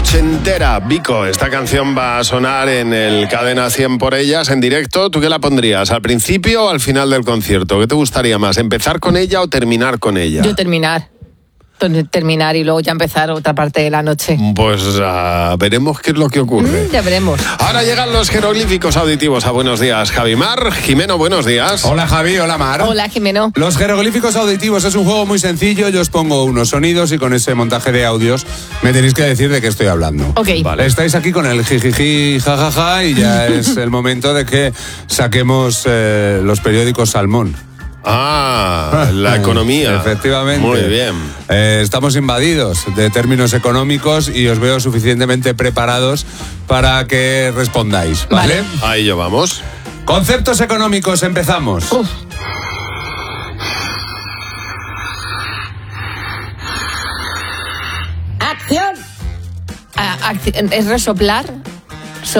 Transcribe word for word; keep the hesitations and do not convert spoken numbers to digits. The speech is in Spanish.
ochentera. Vico, esta canción va a sonar en el Cadena cien por ellas en directo. ¿Tú qué la pondrías? ¿Al principio o al final del concierto? ¿Qué te gustaría más? ¿Empezar con ella o terminar con ella? Yo terminar. terminar y luego ya empezar otra parte de la noche. Pues uh, veremos qué es lo que ocurre. Mm, ya veremos. Ahora llegan los jeroglíficos auditivos a Buenos Días. Javi Mar, Jimeno, buenos días. Hola Javi, hola Mar. Hola Jimeno. Los jeroglíficos auditivos es un juego muy sencillo. Yo os pongo unos sonidos y con ese montaje de audios me tenéis que decir de qué estoy hablando. Ok. Vale. Estáis aquí con el jijiji, jajaja y ya es el momento de que saquemos eh, los periódicos Salmón. Ah, la economía. Efectivamente. Muy bien. Eh, estamos invadidos de términos económicos y os veo suficientemente preparados para que respondáis, ¿vale? Vale. Ahí yo vamos. Conceptos económicos, empezamos. Uf. ¡Acción! Ah, acci- ¿Es resoplar?